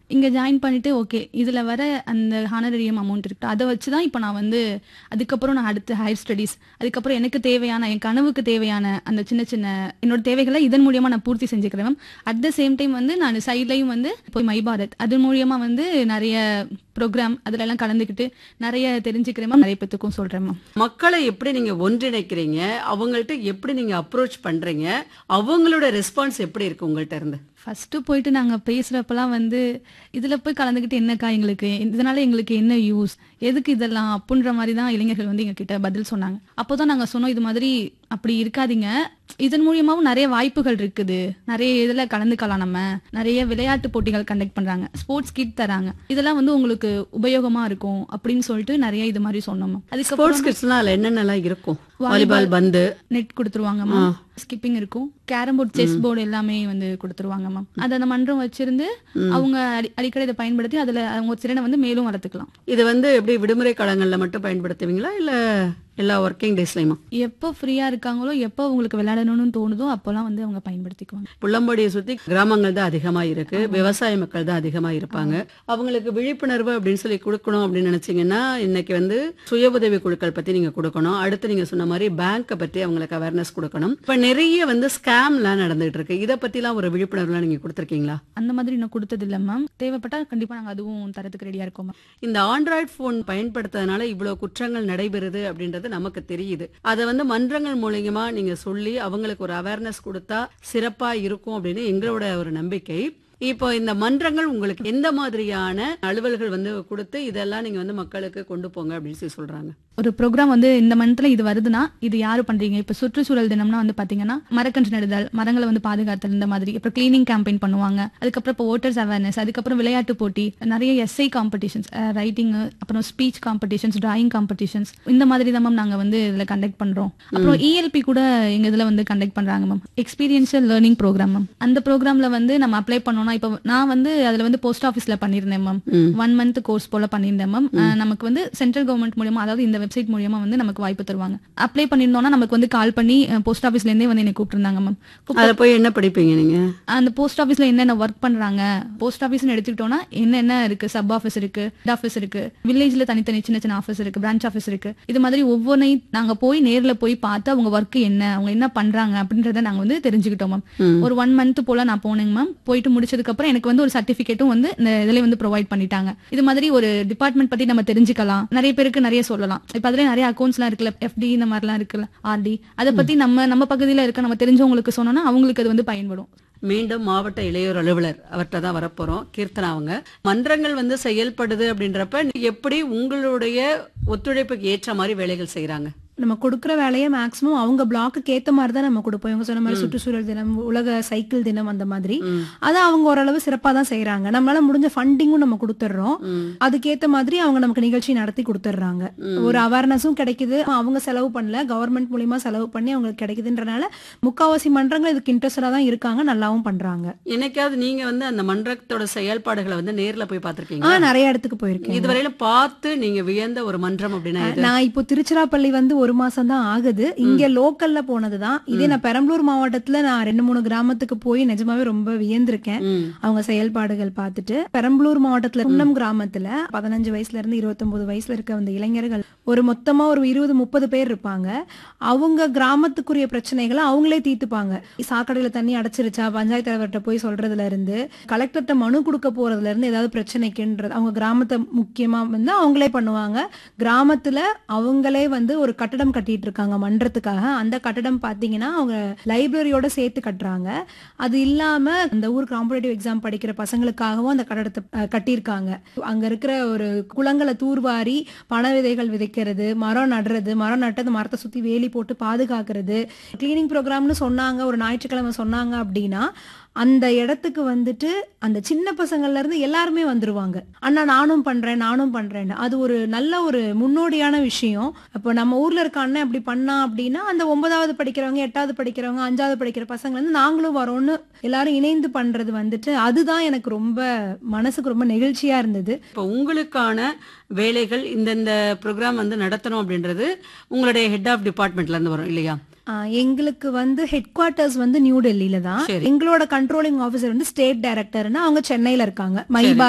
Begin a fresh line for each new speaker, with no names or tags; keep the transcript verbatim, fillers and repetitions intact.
இங்க ஜாயின் பண்ணிட்டு ஓகே இதுல வர அந்த ஹானரரியம் அமௌண்ட் இருக்கு, அதை வச்சுதான் இப்போ நான் வந்து அதுக்கப்புறம் நான் அடுத்து ஹையர் ஸ்டடீஸ், அதுக்கப்புறம் எனக்கு தேவையான என் கனவுக்கு தேவையான அந்த சின்ன சின்ன என்னோட தேவைகளை இதன் மூலியமா நான் பூர்த்தி செஞ்சுக்கிறேன் ma'am. At the same time வந்து நான் சைட்லையும் வந்து போய் மை பாரத் அது மூலியமா வந்து நிறைய ப்ரோக்ராம் அதுல எல்லாம் கலந்துக்கிட்டு நிறைய தெரிஞ்சுக்கிறேன் மேம். நிறைய பேத்துக்கும் சொல்றேன் மேம்.
மக்களை எப்படி நீங்க ஒன்றிணைக்கிறீங்க, அவங்கள்ட்ட எப்படி நீங்க அப்ரோச் பண்றீங்க, அவங்களோட ரெஸ்பான்ஸ் எப்படி இருக்கு உங்கள்ட்ட இருந்து?
ஃபர்ஸ்ட் போயிட்டு நாங்க பேசுறப்பெல்லாம் வந்து இதுல போய் கலந்துக்கிட்டு என்னக்கா எங்களுக்கு இதனால எங்களுக்கு என்ன யூஸ், எதுக்கு இதெல்லாம் அப்படின்ற மாதிரி தான் இளைஞர்கள் வந்து எங்க கிட்ட பதில் சொன்னாங்க. அப்போதான் நாங்க சொன்னோம் இது மாதிரி அப்படி இருக்காதீங்க, இதன் மூலியமாவும் நிறைய வாய்ப்புகள் இருக்குது, நிறைய இதுல கலந்துக்கலாம், நம்ம நிறைய விளையாட்டு போட்டிகள் கண்டக்ட் பண்றாங்க, ஸ்போர்ட்ஸ் கிட் தராங்க, இதெல்லாம் வந்து உங்களுக்கு உபயோகமா இருக்கும் அப்படின்னு சொல்லிட்டு நிறைய இது மாதிரி சொன்னோம்.
ஸ்போர்ட்ஸ் கிட்ஸ்லாம் அதுல என்னென்னலாம் இருக்கும்? வாலிபால், பந்து,
நெட் கொடுத்துருவாங்க மேம், ஸ்கிப்பிங் இருக்கும், கேரம் போர்டு, செஸ் போர்டு எல்லாமே வந்து கொடுத்துருவாங்க மேம். அது அந்த மன்றம் வச்சிருந்து அவங்க அடி- அடிக்கடி இதை பயன்படுத்தி அதுல அவங்க திறனை வந்து மேலும் வளர்த்துக்கலாம்.
இது வந்து எப்படி விடுமுறை காலங்கள்ல மட்டும் பயன்படுத்துவீங்களா இல்ல எல்லா ஒர்க்கிங் டேஸ்லயுமா?
எப்போ ஃப்ரீயா இருக்காங்களோ, எப்போ உங்களுக்கு விளையாடணும்னு தோணுதோ அப்போல்லாம் வந்து அவங்க பயன்படுத்திக்குவாங்க.
புள்ளம்பாடியை சுத்தி கிராமங்கள் தான் அதிகமா இருக்கு, விவசாய மக்கள் தான் அதிகமா இருப்பாங்க. அவங்களுக்கு விழிப்புணர்வு அப்படின்னு சொல்லி கொடுக்கணும் அப்படின்னு நினைச்சீங்கன்னா இன்னைக்கு வந்து சுய உதவி குழுக்கள் பத்தி நீங்க கொடுக்கணும். அடுத்து நீங்க சொன்ன மாதிரி பேங்கை பத்தி அவங்களுக்கு அவேர்னஸ் கொடுக்கணும். இப்ப நிறைய வந்து ஸ்கேம்லாம் நடந்துட்டு இருக்கு, இதை பத்திலாம் ஒரு விழிப்புணர்வுலாம் நீங்க கொடுத்துருக்கீங்களா?
அந்த மாதிரி இன்னும் கொடுத்தது இல்ல மேம். தேவைப்பட்டா கண்டிப்பா நாங்க அதுவும் தரத்துக்கு ரெடியா இருக்கோம் மேம்.
இந்த ஆண்ட்ராய்டு போன் பயன்படுத்துறதுனால இவ்வளவு குற்றங்கள் நடைபெறுது அப்படின்றது நமக்கு தெரியுது. அதை வந்து மன்றங்கள் மூலியமா நீங்க சொல்லி அவங்களுக்கு ஒரு அவேர்னஸ் கொடுத்தா சிறப்பா இருக்கும் அப்படின்னு எங்களோட ஒரு நம்பிக்கை. இப்போ இந்த மன்றங்கள் உங்களுக்கு எந்த மாதிரியான அலுவல்கள் வந்து கொடுத்து இதெல்லாம் நீங்க வந்து மக்களுக்கு கொண்டு போங்க அப்படின்னு சொல்லி சொல்றாங்க?
ஒரு ப்ரோக்ராம் வந்து இந்த மந்த்ல இது வருதுன்னா இது யாரு பண்றீங்க, இப்ப சுற்றுச்சூழல் தினம்னா வந்து பாத்தீங்கன்னா மரக்கன்று நடுதல், மரங்களை வந்து பாதுகாத்தல், இந்த மாதிரி அப்புறம் கிளீனிங் கேம்பெயின் பண்ணுவாங்க. அதுக்கப்புறம் இப்போ ஓட்டர்ஸ் அவேர்னஸ், அதுக்கப்புறம் விளையாட்டு போட்டி, நிறைய எஸ்ஐ காம்படிஷன்ஸ், ரைட்டிங், அப்புறம் ஸ்பீச் காம்படிஷன்ஸ், டிராயிங் காம்படிஷன்ஸ், இந்த மாதிரி தான் மேம் நாங்க வந்து இதுல கண்டக்ட் பண்றோம். அப்புறம் இஎல்பி கூட எங்க இதுல வந்து கண்டக்ட் பண்றாங்க ma'am, experiential learning program ma'am. அந்த ப்ரோக்ராம்ல வந்து நம்ம அப்ளை பண்ணோம்னா இப்போ நான் வந்து அதுல வந்து போஸ்ட் ஆஃபீஸ்ல பண்ணிருந்தேன் மேம், ஒன் மந்த் கோர்ஸ் போல பண்ணிருந்தேன் மேம். நமக்கு வந்து சென்ட்ரல் கவர்மெண்ட் மூலியமா, அதாவது இந்த வெப்சைட் மூலியமா வந்து நமக்கு வாய்ப்பு தருவாங்க. அப்ளை பண்ணிருந்தோம்னா நமக்கு வந்து கால் பண்ணி போஸ்ட் ஆஃபீஸ்ல இருந்தே வந்து என்னை கூப்பிட்டுருந்தாங்க மேம்.
அத போய் என்ன படிப்பீங்க நீங்க?
அந்த போஸ்ட் ஆஃபீஸ்ல என்னென்ன ஒர்க் பண்றாங்க, போஸ்ட் ஆஃபீஸ்னு எடுத்துக்கிட்டோம்னா என்னென்ன இருக்கு, சப் ஆஃபீஸ் இருக்கு, ஹெட் ஆஃபீஸ் இருக்கு, வில்லேஜ்ல தனித்தனி சின்ன சின்ன ஆஃபீஸ் இருக்கு, பிரான்ச் ஆஃபீஸ் இருக்கு, இது மாதிரி ஒவ்வொன்றையும் நாங்க போய் நேர்ல போய் பார்த்து அவங்க ஒர்க் என்ன, அவங்க என்ன பண்றாங்க அப்படின்றத நாங்க வந்து தெரிஞ்சுக்கிட்டோம் மேம். ஒரு ஒன் மந்த் போல நான் போனேங்க மேம். போயிட்டு முடிச்சதுக்கு அப்புறம் எனக்கு வந்து ஒரு சர்டிபிகேட்டும் வந்து இந்த இதுல வந்து ப்ரொவைட் பண்ணிட்டாங்க. இது மாதிரி ஒரு டிபார்ட்மெண்ட் பத்தி நம்ம தெரிஞ்சுக்கலாம், நிறைய பேருக்கு நிறைய சொல்லலாம். இப்ப அதுல நிறைய அக்கௌண்ட்ஸ் எல்லாம் இருக்குல்ல, எஃப்டி இந்த மாதிரி எல்லாம் இருக்குல்ல, ஆர்டி, அதை பத்தி நம்ம நம்ம பகுதியில இருக்க நம்ம தெரிஞ்சவங்களுக்கு சொன்னோம்னா அவங்களுக்கு அது வந்து பயன்படும்.
மீண்டும் மாவட்ட இளையோர் அலுவலர் அவர்கிட்ட தான் வரப்போறோம், கீர்த்தனா. அவங்க மன்றங்கள் வந்து செயல்படுது அப்படின்றப்ப எப்படி உங்களுடைய ஒத்துழைப்புக்கு ஏற்ற மாதிரி வேலைகள் செய்யறாங்க?
நம்ம கொடுக்குற வேலையை மேக்ஸிமம் அவங்க பிளாக்கு ஏத்த மாதிரி தான் நம்ம கொடுப்போம். இவங்க சொன்ன மாதிரி சுற்றுச்சூழல் தினம், உலக சைக்கிள் தினம், அந்த மாதிரி அதை அவங்க ஓரளவு சிறப்பா தான் செய்யறாங்க. நம்மளால முடிஞ்ச ஃபண்டிங்கும் நம்ம கொடுத்துட்றோம், அதுக்கேத்த மாதிரி அவங்க நமக்கு நிகழ்ச்சி நடத்தி கொடுத்துட்றாங்க. ஒரு அவேர்னஸும் கிடைக்குது, அவங்க செலவு பண்ணல, கவர்மெண்ட் மூலியமா செலவு பண்ணி அவங்களுக்கு கிடைக்குதுன்றனால முக்காவாசி மன்றங்கள் இதுக்கு இன்ட்ரெஸ்டடா தான் இருக்காங்க, நல்லாவும் பண்றாங்க.
என்னைக்காவது நீங்க வந்து அந்த மன்றத்தோட செயல்பாடுகளை வந்து நேர்ல போய் பாத்திருக்கீங்க?
நிறைய இடத்துக்கு போயிருக்கேன்.
இதுவரையில பார்த்து நீங்க வியந்த ஒரு மன்றம் அப்படின்னா
நான் இப்போ திருச்சிராப்பள்ளி வந்து ஒரு மாசம் தான் ஆகுது, இங்க லோக்கல்ல போனதுதான். இதே நான் பெரம்பலூர் மாவட்டத்துல நான் ரெண்டு மூணு கிராமத்துக்கு போய் நிஜமாவே ரொம்ப வியந்திருக்கேன் அவங்க செயல்பாடுகள் பார்த்துட்டு. பெரம்பலூர் மாவட்டத்துல குன்னம் கிராமத்துல பதினஞ்சு வயசுல இருந்து இருபத்தி ஒன்பது வயசுல இருக்க அந்த இளைஞர்கள் ஒரு மொத்தமா ஒரு இருபது முப்பது பேர் இருப்பாங்க. அவங்க கிராமத்துக்குரிய பிரச்சனைகளை அவங்களே தீர்த்துப்பாங்க. சாக்கடையில தண்ணி அடைச்சிருச்சா பஞ்சாயத்து தலைவர்கிட்ட போய் சொல்றதுல இருந்து, கலெக்டர்கிட்ட மனு கொடுக்க போறதுல இருந்து, ஏதாவது பிரச்சனைக்குன்றது அவங்க கிராமத்தை முக்கியமா வந்து அவங்களே பண்ணுவாங்க. கிராமத்துல அவங்களே வந்து ஒரு கட்டடம் கட்டிட்டு இருக்காங்க மன்றத்துக்காக. அந்த கட்டடம் பாத்தீங்கன்னா அவங்க லைப்ரரியோட சேர்த்து கட்டுறாங்க. அது இல்லாம அந்த ஊர் காம்படிட்டிவ் எக்ஸாம் படிக்கிற பசங்களுக்காகவும் அந்த கட்டடத்தை கட்டியிருக்காங்க. அங்க இருக்கிற ஒரு குளங்களை தூர்வாரி பண விதைகள் விதைக்கிறது, மரம் நடுறது, மரம் நட்டது மரத்தை சுத்தி வேலி போட்டு பாதுகாக்கிறது, கிளீனிங் ப்ரோக்ராம்னு சொன்னாங்க, ஒரு ஞாயிற்றுக்கிழமை சொன்னாங்க அப்படின்னா அந்த இடத்துக்கு வந்துட்டு அந்த சின்ன பசங்கள்ல இருந்து எல்லாருமே வந்துருவாங்க. அண்ணா நானும் பண்றேன் நானும் பண்றேன். அது ஒரு நல்ல ஒரு முன்னோடியான விஷயம். இப்போ நம்ம ஊர்ல இருக்க அண்ணன் அப்படி பண்ணா அப்படின்னா அந்த ஒன்பதாவது படிக்கிறவங்க, எட்டாவது படிக்கிறவங்க, அஞ்சாவது படிக்கிற பசங்க வந்து நாங்களும் வரோம்னு எல்லாரும் இணைந்து பண்றது வந்துட்டு அதுதான் எனக்கு ரொம்ப மனசுக்கு ரொம்ப நெகிழ்ச்சியா இருந்தது.
இப்போ உங்களுக்கான வேலைகள் இந்தந்த ப்ரோக்ராம் வந்து நடத்தணும் அப்படின்றது உங்களுடைய ஹெட் ஆஃப் டிபார்ட்மெண்ட்ல இருந்து வரும் இல்லையா?
எங்களுக்கு வந்து ஹெட் குவார்ட்டர்ஸ் வந்து நியூ டெல்லியில தான். எங்களோட கண்ட்ரோலிங் ஆபீசர் வந்து ஸ்டேட் டைரக்டர்னா அவங்க சென்னையில இருக்காங்க. மைபா